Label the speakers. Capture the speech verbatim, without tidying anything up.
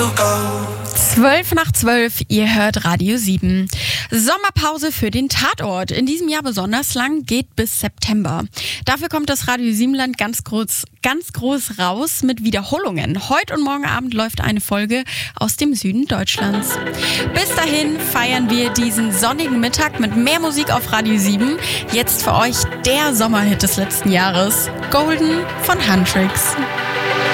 Speaker 1: Zwölf nach zwölf, ihr hört Radio sieben. Sommerpause für den Tatort. In diesem Jahr besonders lang, geht bis September. Dafür kommt das Radio sieben-Land ganz groß, ganz groß raus mit Wiederholungen. Heute und morgen Abend läuft eine Folge aus dem Süden Deutschlands. Bis dahin feiern wir diesen sonnigen Mittag mit mehr Musik auf Radio sieben. Jetzt für euch der Sommerhit des letzten Jahres. Golden von Huntrix.